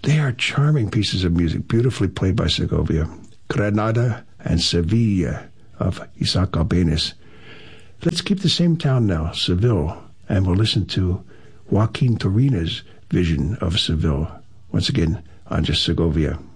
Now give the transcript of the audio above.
They are charming pieces of music, beautifully played by Segovia. Granada and Sevilla of Isaac Albéniz. Let's keep the same town now, Seville, and we'll listen to Joaquin Turina's vision of Seville. Once again, on Just Segovia.